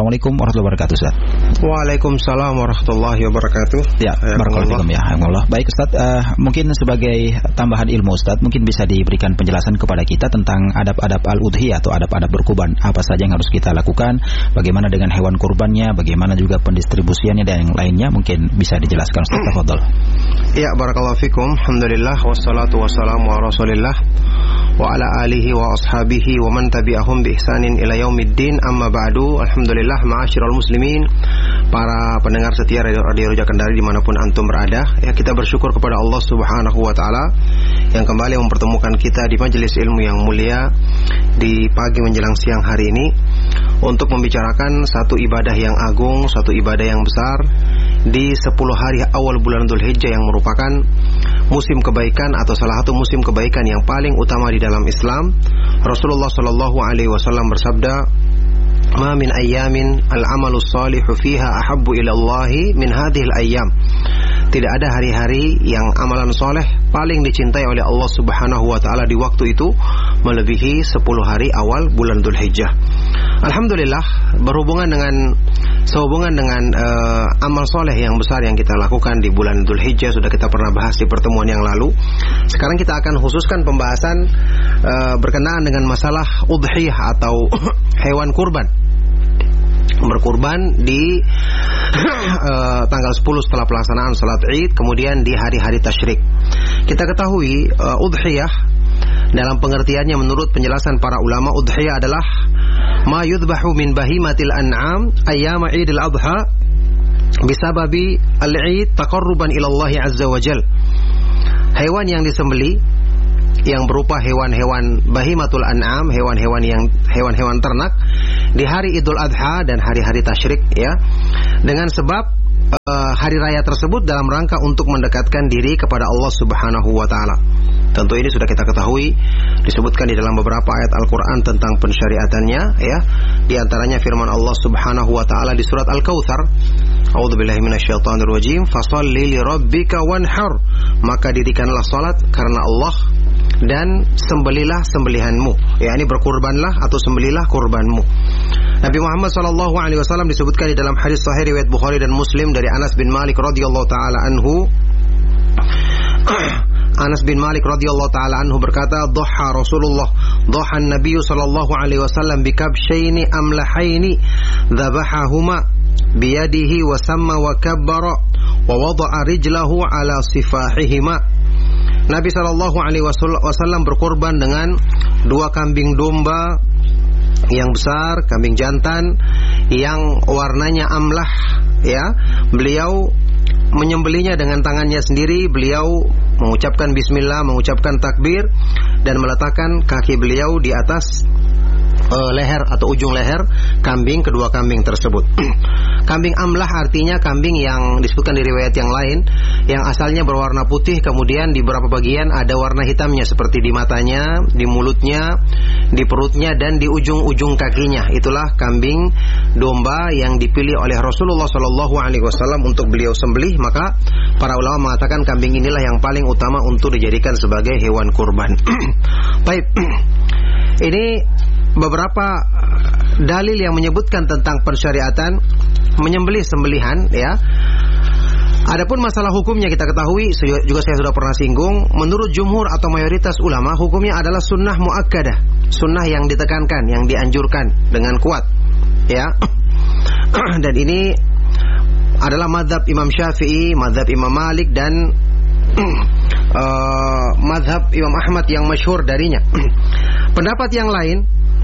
Assalamualaikum warahmatullahi wabarakatuh, Ustaz. Waalaikumsalam warahmatullahi wabarakatuh. Ya, barakallahu ya, alhamdulillah. Baik Ustaz, mungkin sebagai tambahan ilmu Ustaz, mungkin bisa diberikan penjelasan kepada kita tentang adab-adab al-udhiyah atau adab-adab berkurban. Apa saja yang harus kita lakukan, bagaimana dengan hewan kurbannya, bagaimana juga pendistribusiannya dan yang lainnya, mungkin bisa dijelaskan Ustaz. Tafadhol. Ya, barakallahu fikum. Alhamdulillah wassalatu wassalamu ala Rasulillah wa ala alihi wa ashabihi wa man tabi'ahum bi ihsanin ila yaumiddin. Amma ba'du. Alhamdulillah, ma'asyiral muslimin, para pendengar setia Radio Roja Kendari dimanapun antum berada. Ya, kita bersyukur kepada Allah Subhanahu wa taala yang kembali mempertemukan kita di majelis ilmu yang mulia di pagi menjelang siang hari ini untuk membicarakan satu ibadah yang agung, satu ibadah yang besar di 10 hari awal bulan Dzulhijjah yang merupakan musim kebaikan atau salah satu musim kebaikan yang paling utama di dalam Islam. Rasulullah sallallahu alaihi wasallam bersabda, "Ma min ayyamin al-amalu shalihu fiha ahabbu ila Allahi min hadhil ayyam." Tidak ada hari-hari yang amalan soleh paling dicintai oleh Allah Subhanahu wa taala di waktu itu melebihi 10 hari awal bulan Dzulhijjah. Alhamdulillah, sehubungan dengan amal soleh yang besar yang kita lakukan di bulan Dzulhijjah sudah kita pernah bahas di pertemuan yang lalu. Sekarang kita akan khususkan pembahasan berkenaan dengan masalah udhiyah atau hewan kurban. Berkurban di tanggal 10 setelah pelaksanaan salat Id, kemudian di hari-hari tasyrik. Kita ketahui udhiyah dalam pengertiannya menurut penjelasan para ulama, udhiyah adalah ma yudbahu min bahimatil an'am ayyama Idul Adha bisababi al-Id taqarruban ila Allah azza wa jal. Hewan yang disembeli yang berupa hewan-hewan bahimatul an'am, hewan-hewan ternak di hari Idul Adha dan hari-hari tasyrik, ya, dengan sebab hari raya tersebut dalam rangka untuk mendekatkan diri kepada Allah Subhanahu wa taala. Tentu ini sudah kita ketahui, disebutkan di dalam beberapa ayat Al-Qur'an tentang pensyariatannya, ya. Di antaranya firman Allah Subhanahu wa taala di surat Al-Kautsar, A'udzubillahi minasyaitonir rajim, "Fasholli lirabbika wanhar." Maka dirikanlah salat karena Allah dan sembelilah sembelihanmu. Ya, ini berkurbanlah atau sembelilah kurbanmu. Nabi Muhammad sallallahu alaihi wasallam disebutkan di dalam hadis sahih riwayat Bukhari dan Muslim dari Anas bin Malik radhiyallahu taala anhu. Anas bin Malik radhiyallahu taala anhu berkata, "Dhaha Rasulullah, dhaha an-nabiy sallallahu alaihi wasallam bi kabshaini amlahaini, dzabahahuma biyadihi wa samma wa kabbara wa wada'a rijlahu ala sifahihima." Nabi sallallahu alaihi wasallam berkorban dengan 2 kambing domba yang besar, kambing jantan yang warnanya amlah, ya. Beliau menyembelihnya dengan tangannya sendiri. Beliau mengucapkan bismillah, mengucapkan takbir dan meletakkan kaki beliau di atas leher atau ujung leher kedua kambing tersebut. Kambing amlah artinya kambing yang disebutkan di riwayat yang lain yang asalnya berwarna putih, kemudian di beberapa bagian ada warna hitamnya seperti di matanya, di mulutnya, di perutnya dan di ujung-ujung kakinya. Itulah kambing domba yang dipilih oleh Rasulullah sallallahu alaihi wasallam untuk beliau sembelih. Maka para ulama mengatakan kambing inilah yang paling utama untuk dijadikan sebagai hewan kurban. Baik. Ini beberapa dalil yang menyebutkan tentang pensyariatan menyembelih sembelihan, ya. Adapun masalah hukumnya kita ketahui, juga saya sudah pernah singgung, menurut jumhur atau mayoritas ulama hukumnya adalah sunnah muakkadah, sunnah yang ditekankan, yang dianjurkan dengan kuat, ya. Dan ini adalah mazhab Imam Syafi'i, mazhab Imam Malik dan mazhab Imam Ahmad yang masyhur darinya. Pendapat yang lain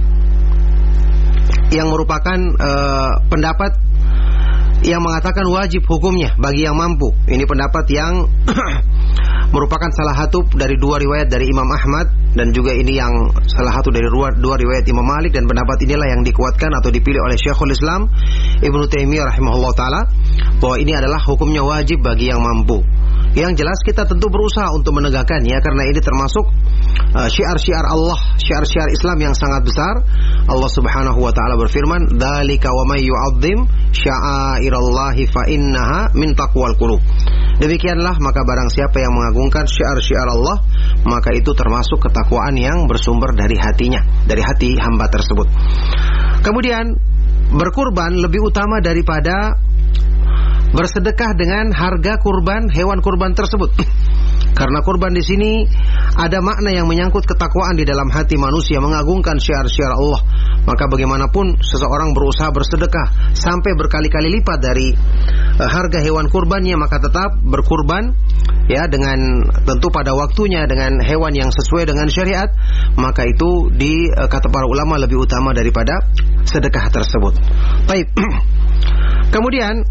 yang merupakan pendapat yang mengatakan wajib hukumnya bagi yang mampu. Ini pendapat yang merupakan salah satu dari 2 riwayat dari Imam Ahmad dan juga ini yang salah satu dari 2 riwayat Imam Malik, dan pendapat inilah yang dikuatkan atau dipilih oleh Syekhul Islam Ibnu Taimiyah rahimahullah taala bahwa ini adalah hukumnya wajib bagi yang mampu. Yang jelas kita tentu berusaha untuk menegakkannya karena ini termasuk syiar-syiar Allah, syiar-syiar Islam yang sangat besar. Allah Subhanahu wa taala berfirman, "Dzalika wa may yu'azzim sya'airallahi fa innaha min taqwal qulub." Demikianlah, maka barang siapa yang mengagungkan syiar-syiar Allah, maka itu termasuk ketakwaan yang bersumber dari hatinya, dari hati hamba tersebut. Kemudian berkurban lebih utama daripada bersedekah dengan harga kurban hewan kurban tersebut. Karena kurban di sini ada makna yang menyangkut ketakwaan di dalam hati manusia, mengagungkan syiar-syiar Allah. Maka bagaimanapun seseorang berusaha bersedekah sampai berkali-kali lipat dari harga hewan kurbannya, maka tetap berkurban ya, dengan tentu pada waktunya, dengan hewan yang sesuai dengan syariat, maka itu kata para ulama lebih utama daripada sedekah tersebut. Baik. Kemudian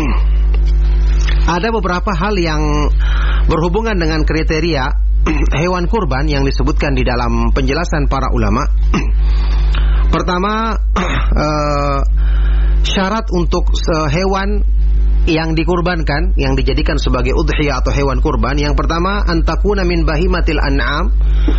ada beberapa hal yang berhubungan dengan kriteria hewan kurban yang disebutkan di dalam penjelasan para ulama. Pertama, syarat untuk hewan yang dikurbankan, yang dijadikan sebagai udhiyah atau hewan kurban, yang pertama antakuna min bahimatil an'am,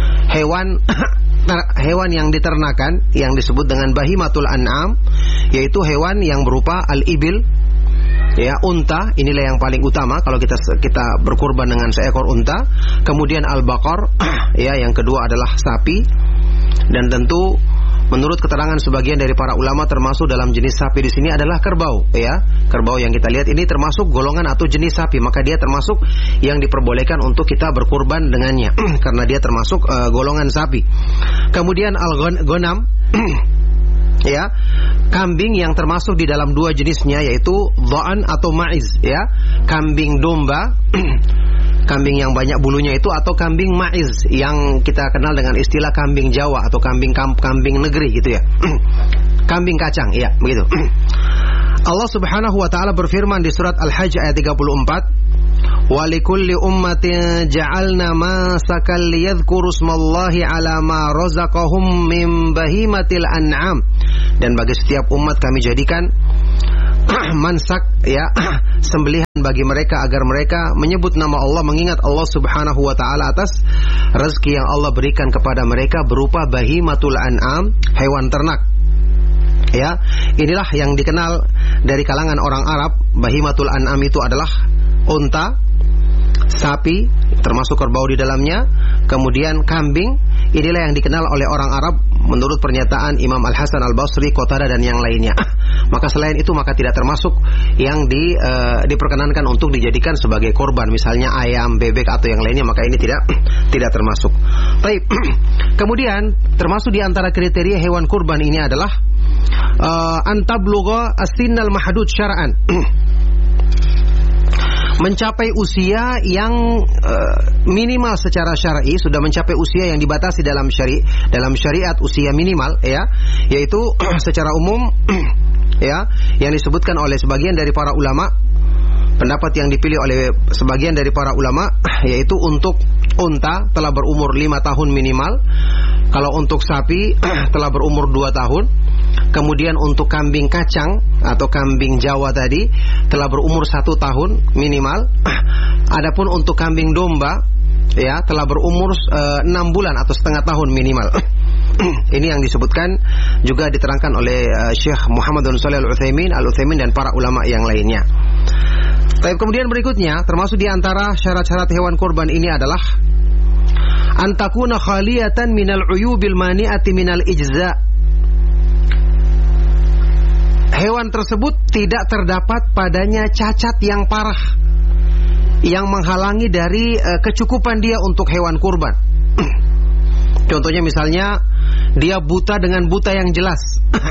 hewan yang diternakan, yang disebut dengan bahimatul an'am, yaitu hewan yang berupa al-ibil, ya, unta. Inilah yang paling utama kalau kita berkurban dengan seekor unta. Kemudian al-baqar, ya, yang kedua adalah sapi. Dan tentu menurut keterangan sebagian dari para ulama, termasuk dalam jenis sapi di sini adalah kerbau, ya. Kerbau yang kita lihat ini termasuk golongan atau jenis sapi, maka dia termasuk yang diperbolehkan untuk kita berkurban dengannya karena dia termasuk golongan sapi. Kemudian al-ghanam ya, kambing yang termasuk di dalam dua jenisnya, yaitu dha'an atau ma'iz, ya. Kambing domba kambing yang banyak bulunya itu, atau kambing ma'iz yang kita kenal dengan istilah kambing Jawa atau kambing negeri gitu ya. Kambing kacang, ya, begitu. Allah Subhanahu wa taala berfirman di surat Al-Hajj ayat 34, "Wa likulli ummatin ja'alna masakan liyadhkuru ismallahi 'ala ma razaqahum min bahimatil an'am." Dan bagi setiap umat kami jadikan mansak, ya, sembelihan bagi mereka agar mereka menyebut nama Allah, mengingat Allah Subhanahu wa taala atas rezeki yang Allah berikan kepada mereka berupa bahimatul an'am, hewan ternak. Ya, inilah yang dikenal dari kalangan orang Arab. Bahimatul an'am itu adalah unta, sapi, termasuk kerbau di dalamnya, kemudian kambing. Inilah yang dikenal oleh orang Arab menurut pernyataan Imam Al-Hasan Al-Basri, Qatadah dan yang lainnya. Maka selain itu maka tidak termasuk yang diperkenankan untuk dijadikan sebagai korban, misalnya ayam, bebek atau yang lainnya, maka ini tidak termasuk. Baik. Kemudian termasuk di antara kriteria hewan kurban ini adalah antablugha as-sinnal mahdud syar'an. Mencapai usia yang minimal secara syar'i, sudah mencapai usia yang dibatasi dalam syariat usia minimal, ya, yaitu secara umum ya, yang disebutkan oleh sebagian dari para ulama, pendapat yang dipilih oleh sebagian dari para ulama, yaitu untuk unta telah berumur 5 tahun minimal, kalau untuk sapi telah berumur 2 tahun, kemudian untuk kambing kacang atau kambing Jawa tadi telah berumur 1 tahun minimal. Adapun untuk kambing domba, ya, telah berumur 6 bulan atau setengah tahun minimal. Ini yang disebutkan juga diterangkan oleh Syekh Muhammad bin Shalih Al-Utsaimin dan para ulama yang lainnya. Tapi kemudian berikutnya, termasuk di antara syarat-syarat hewan kurban ini adalah antakuna khaliyatan minal uyubil mani'ati minal ijza'. Hewan tersebut tidak terdapat padanya cacat yang parah yang menghalangi dari kecukupan dia untuk hewan kurban. Contohnya misalnya dia buta dengan buta yang jelas.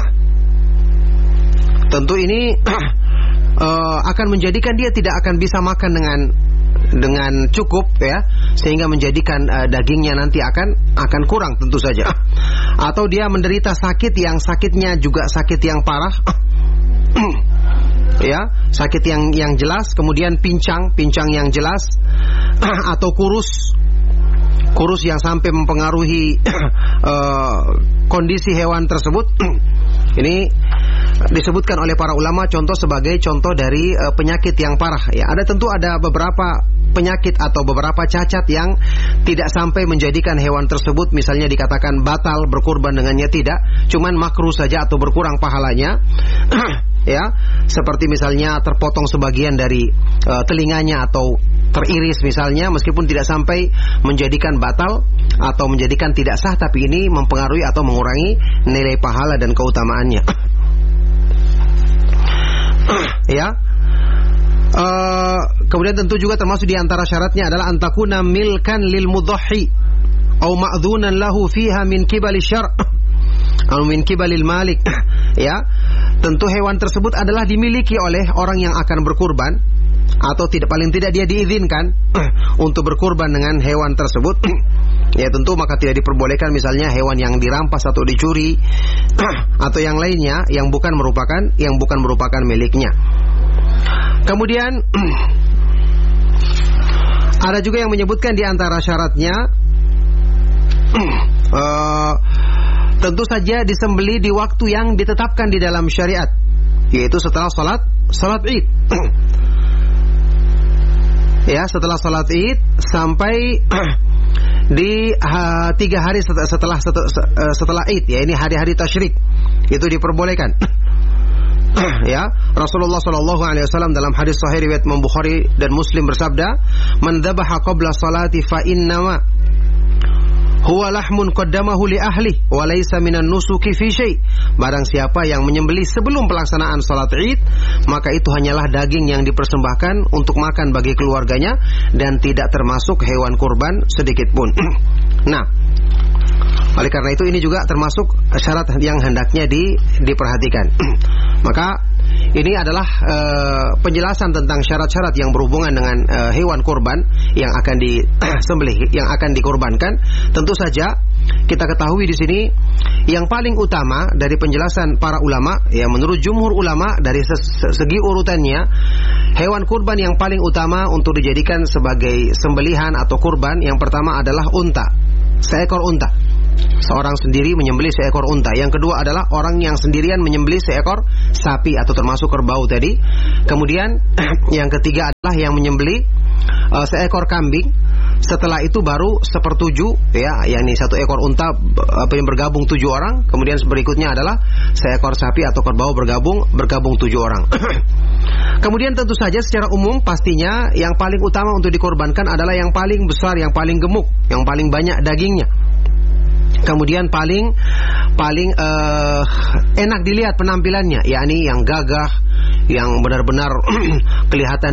Tentu ini akan menjadikan dia tidak akan bisa makan dengan cukup, ya, sehingga menjadikan dagingnya nanti akan kurang tentu saja. Atau dia menderita sakit yang sakitnya juga sakit yang parah. Ya, sakit yang jelas, kemudian pincang yang jelas, atau kurus yang sampai mempengaruhi kondisi hewan tersebut. Ini disebutkan oleh para ulama sebagai contoh dari penyakit yang parah, ya. Tentu ada beberapa penyakit atau beberapa cacat yang tidak sampai menjadikan hewan tersebut misalnya dikatakan batal berkurban dengannya, tidak, cuman makruh saja atau berkurang pahalanya. Ya, seperti misalnya terpotong sebagian dari telinganya atau teriris misalnya, meskipun tidak sampai menjadikan batal atau menjadikan tidak sah, tapi ini mempengaruhi atau mengurangi nilai pahala dan keutamaannya. ya. Kemudian tentu juga termasuk di antara syaratnya adalah antakuna milkan lil mudhahi atau ma'dzunan lahu fiha min qibali syar' atau min qibalil malik. Ya, tentu hewan tersebut adalah dimiliki oleh orang yang akan berkurban, atau paling tidak dia diizinkan untuk berkurban dengan hewan tersebut. Ya, tentu maka tidak diperbolehkan misalnya hewan yang dirampas atau dicuri atau yang lainnya yang bukan merupakan miliknya. Kemudian ada juga yang menyebutkan di antara syaratnya tentu saja disembelih di waktu yang ditetapkan di dalam syariat, yaitu setelah salat Id. Ya, setelah salat Id sampai di 3 hari setelah Id, ya, ini hari-hari tasyrik, itu diperbolehkan. Ya, Rasulullah sallallahu alaihi wasallam dalam hadis sahih riwayat Imam Bukhari dan Muslim bersabda, "Man dzabaha qabla salati fa innama huwa lahmun qaddamahu li ahli wa laysa minan nusuki fi syai." Barang siapa yang menyembelih sebelum pelaksanaan salat Id, maka itu hanyalah daging yang dipersembahkan untuk makan bagi keluarganya dan tidak termasuk hewan kurban sedikit pun. Nah, oleh karena itu ini juga termasuk syarat yang hendaknya diperhatikan. Maka ini adalah penjelasan tentang syarat-syarat yang berhubungan dengan hewan kurban yang akan disembelih, yang akan dikurbankan. Tentu saja kita ketahui di sini yang paling utama dari penjelasan para ulama, ya, menurut jumhur ulama dari segi urutannya, hewan kurban yang paling utama untuk dijadikan sebagai sembelihan atau kurban yang pertama adalah unta, seekor unta. Seorang sendiri menyembelih seekor unta. Yang kedua adalah orang yang sendirian menyembelih seekor sapi atau termasuk kerbau tadi. Kemudian yang ketiga adalah yang menyembelih seekor kambing. Setelah itu baru 1/7, ya, yakni satu ekor unta yang bergabung 7 orang. Kemudian berikutnya adalah seekor sapi atau kerbau bergabung 7 orang. Kemudian tentu saja secara umum pastinya yang paling utama untuk dikorbankan adalah yang paling besar, yang paling gemuk, yang paling banyak dagingnya. Kemudian paling enak dilihat penampilannya, yakni yang gagah, yang benar-benar kelihatan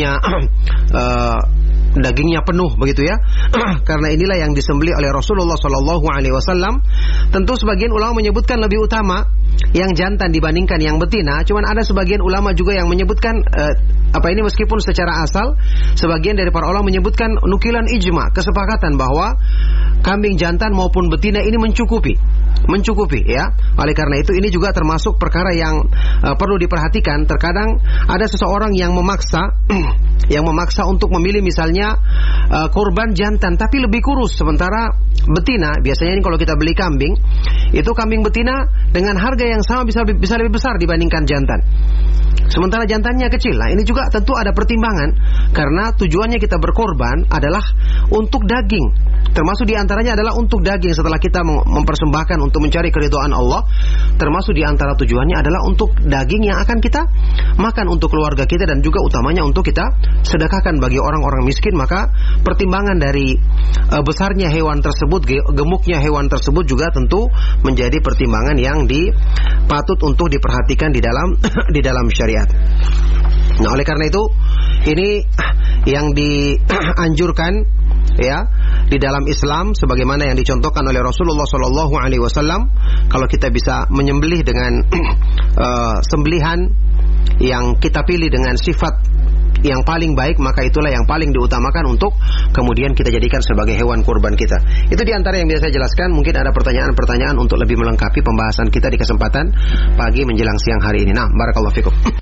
dagingnya penuh begitu ya. Karena inilah yang disembelih oleh Rasulullah sallallahu alaihi wasallam. Tentu sebagian ulama menyebutkan lebih utama yang jantan dibandingkan yang betina. Cuman ada sebagian ulama juga yang menyebutkan meskipun secara asal sebagian dari para ulama menyebutkan nukilan ijma, kesepakatan bahwa kambing jantan maupun betina ini mencukupi ya. Oleh karena itu ini juga termasuk perkara yang perlu diperhatikan. Terkadang ada seseorang yang memaksa untuk memilih misalnya kurban jantan tapi lebih kurus, sementara betina biasanya ini kalau kita beli kambing, itu kambing betina dengan harga yang sama bisa lebih besar dibandingkan jantan, sementara jantannya kecil. Nah, ini juga tentu ada pertimbangan karena tujuannya kita berkorban adalah untuk daging. Termasuk diantaranya adalah untuk daging setelah kita mempersembahkan untuk mencari keridhaan Allah. Termasuk diantara tujuannya adalah untuk daging yang akan kita makan untuk keluarga kita dan juga utamanya untuk kita sedekahkan bagi orang-orang miskin. Maka pertimbangan dari besarnya hewan tersebut, gemuknya hewan tersebut juga tentu menjadi pertimbangan yang patut untuk diperhatikan di dalam syariat. Nah, oleh karena itu ini yang dianjurkan, ya, di dalam Islam sebagaimana yang dicontohkan oleh Rasulullah sallallahu alaihi wasallam. Kalau kita bisa menyembelih dengan sembelihan yang kita pilih dengan sifat yang paling baik, maka itulah yang paling diutamakan untuk kemudian kita jadikan sebagai hewan kurban kita. Itu diantara yang biasa saya jelaskan. Mungkin ada pertanyaan-pertanyaan untuk lebih melengkapi pembahasan kita di kesempatan pagi menjelang siang hari ini. Nah, barakallahu fikum.